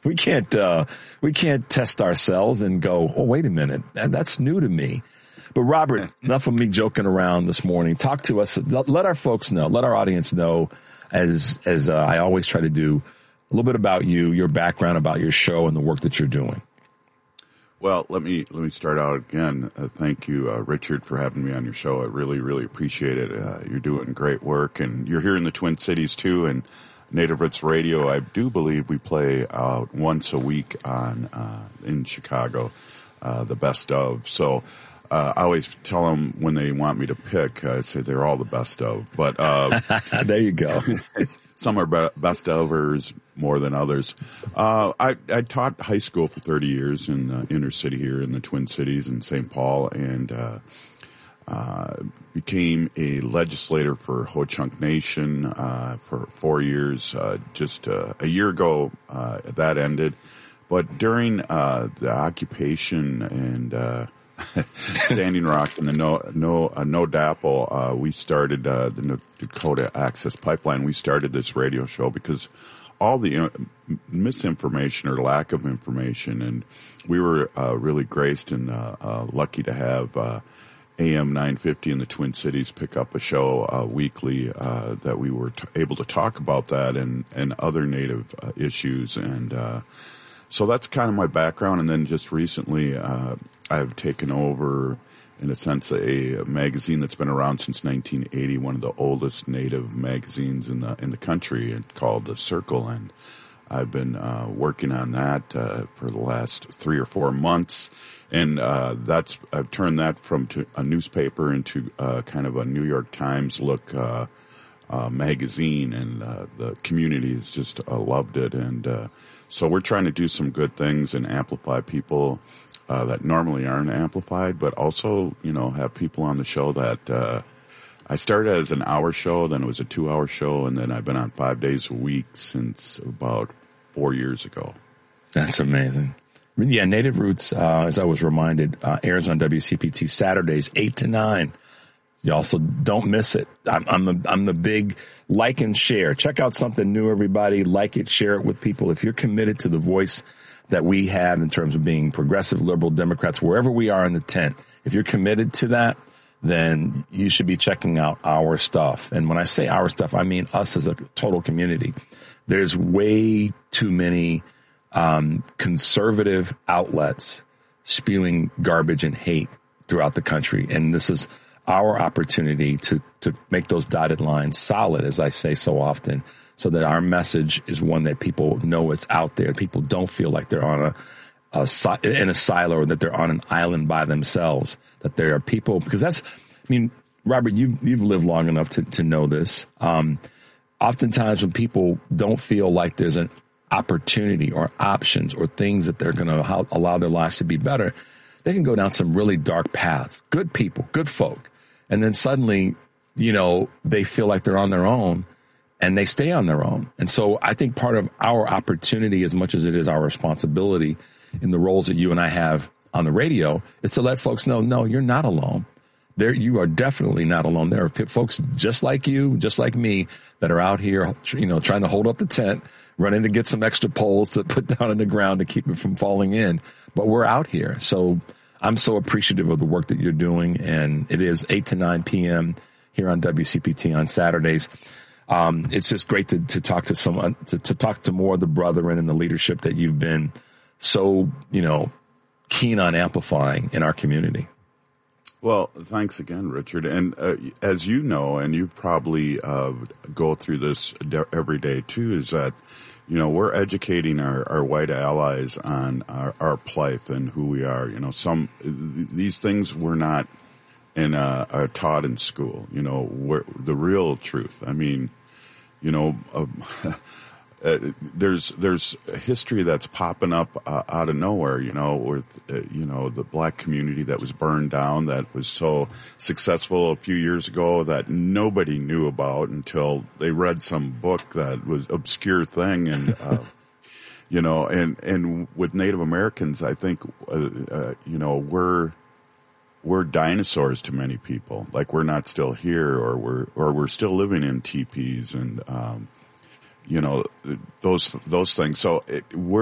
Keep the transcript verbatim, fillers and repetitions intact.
we can't, uh, we can't test ourselves and go, oh, wait a minute. That's new to me. But Robert, enough of me joking around this morning. Talk to us. Let our folks know, let our audience know, as, as uh, I always try to do, a little bit about you, your background, about your show and the work that you're doing. Well, let me let me start out again. Uh, thank you, uh, Richard, for having me on your show. I really, really appreciate it. Uh, you're doing great work, and you're here in the Twin Cities too. And Native Roots Radio, I do believe we play out once a week on uh, in Chicago, uh, the best of. So uh, I always tell them when they want me to pick, I say they're all the best of. But uh, there you go. Some are be- best ofers more than others. Uh, I, I taught high school for thirty years in the inner city here in the Twin Cities in Saint Paul, and uh, uh, became a legislator for Ho-Chunk Nation uh, for four years. Uh, just uh, a year ago, uh, that ended. But during uh, the occupation and uh, Standing Rock and the no no uh, no dapple, uh, we started uh, the Dakota Access Pipeline. We started this radio show because all the uh, misinformation or lack of information, and we were uh, really graced and uh, uh, lucky to have uh, A M nine fifty in the Twin Cities pick up a show uh, weekly uh, that we were t- able to talk about that and and other Native uh, issues. And uh, so that's kind of my background. And then just recently, uh, I've taken over, in a sense, a, a magazine that's been around since nineteen eighty, one of the oldest Native magazines in the in the country, called The Circle. And I've been uh, working on that uh, for the last three or four months, and uh, that's I've turned that from to a newspaper into uh, kind of a New York Times look uh, uh, magazine, and uh, the community has just uh, loved it. And uh, so we're trying to do some good things and amplify people Uh, that normally aren't amplified, but also, you know, have people on the show that, uh, I started as an hour show, then it was a two hour show, and then I've been on five days a week since about four years ago. That's amazing. Yeah, Native Roots, uh, as I was reminded, uh, airs on W C P T Saturdays, eight to nine. You also don't miss it. I'm, I'm, a, I'm the big like and share. Check out something new, everybody. Like it, share it with people. If you're committed to the voice that we have in terms of being progressive, liberal Democrats, wherever we are in the tent, if you're committed to that, then you should be checking out our stuff. And when I say our stuff, I mean us as a total community. There's way too many um, conservative outlets spewing garbage and hate throughout the country. And this is our opportunity to, to make those dotted lines solid, as I say so often, so that our message is one that people know it's out there. People don't feel like they're on a, a in a silo, or that they're on an island by themselves, that there are people, because that's, I mean, Robert, you, you've lived long enough to, to know this. Um, oftentimes when people don't feel like there's an opportunity or options or things that they're going to allow their lives to be better, they can go down some really dark paths. Good people, good folk. And then suddenly, you know, they feel like they're on their own, and they stay on their own. And so I think part of our opportunity, as much as it is our responsibility in the roles that you and I have on the radio, is to let folks know, no, you're not alone. There, you are definitely not alone. There are folks just like you, just like me, that are out here, you know, trying to hold up the tent, running to get some extra poles to put down in the ground to keep it from falling in. But we're out here. So I'm so appreciative of the work that you're doing. And it is eight to nine p.m. here on W C P T on Saturdays. Um, it's just great to, to talk to someone, to, to talk to more of the brethren and the leadership that you've been so, you know, keen on amplifying in our community. Well, thanks again, Richard. And uh, as you know, and you probably uh, go through this every day too, is that, you know, we're educating our, our white allies on our, our plight and who we are. You know, some these things were not in uh, are taught in school. You know, we're, the real truth. I mean, you know, uh, uh, there's there's a history that's popping up uh, out of nowhere. You know, with uh, you know the black community that was burned down, that was so successful a few years ago that nobody knew about until they read some book that was obscure thing. And uh, you know, and and with Native Americans, I think uh, uh, you know we're. We're dinosaurs to many people. Like we're not still here, or we're or we're still living in teepees and um, you know those those things. So it, we're